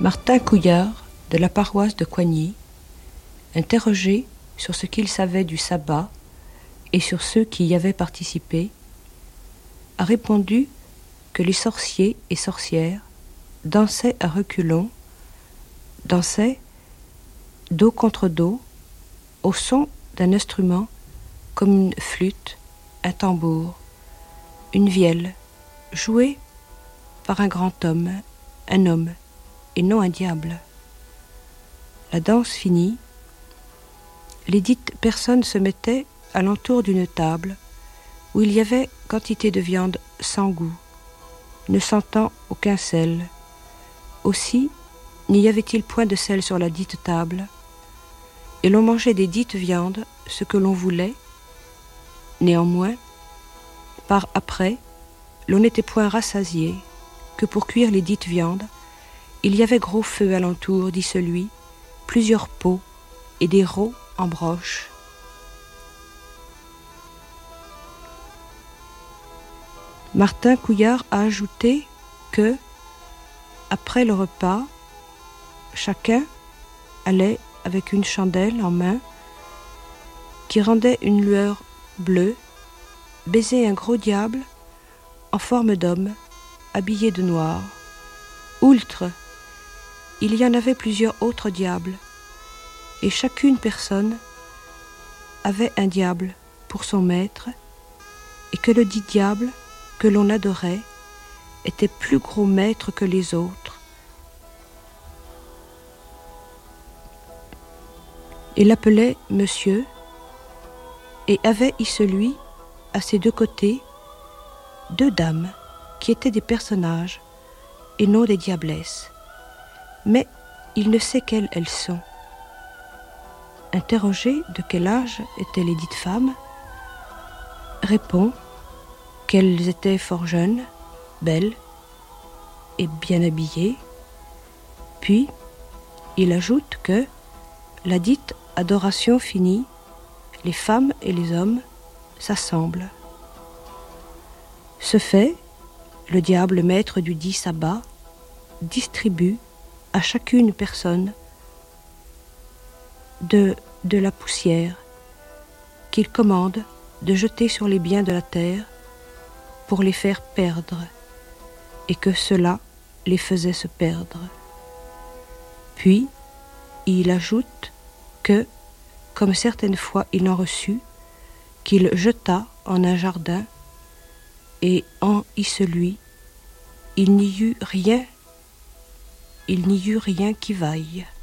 Martin Couillard, de la paroisse de Coigny, interrogé sur ce qu'il savait du sabbat et sur ceux qui y avaient participé, a répondu que les sorciers et sorcières dansaient à reculons, dansaient dos contre dos, au son d'un instrument comme une flûte, un tambour, une vielle, jouée par un grand homme, un homme, et non un diable. La danse finie, les dites personnes se mettaient à l'entour d'une table où il y avait quantité de viande sans goût, ne sentant aucun sel. Aussi n'y avait-il point de sel sur la dite table, et l'on mangeait des dites viandes ce que l'on voulait. Néanmoins, par après, l'on n'était point rassasié, que pour cuire les dites viandes, il y avait gros feu alentour, dit celui, plusieurs pots et des rots en broche. Martin Couillard a ajouté que, après le repas, chacun allait avec une chandelle en main qui rendait une lueur bleue, baiser un gros diable en forme d'homme, habillé de noir. Outre, il y en avait plusieurs autres diables, et chacune personne avait un diable pour son maître, et que le dit diable que l'on adorait était plus gros maître que les autres. Il l'appelait monsieur, et avait y celui, à ses deux côtés, deux dames qui étaient des personnages et non des diablesses. Mais il ne sait quelles elles sont. Interrogé de quel âge étaient les dites femmes, répond qu'elles étaient fort jeunes, belles et bien habillées. Puis il ajoute que, la dite adoration finie, les femmes et les hommes s'assemblent. Ce fait, le diable maître du dit sabbat distribue à chacune personne de la poussière qu'il commande de jeter sur les biens de la terre pour les faire perdre, et que cela les faisait se perdre. Puis, il ajoute que, comme certaines fois il en reçut, qu'il jeta en un jardin, et en y celui, il n'y eut rien qui vaille.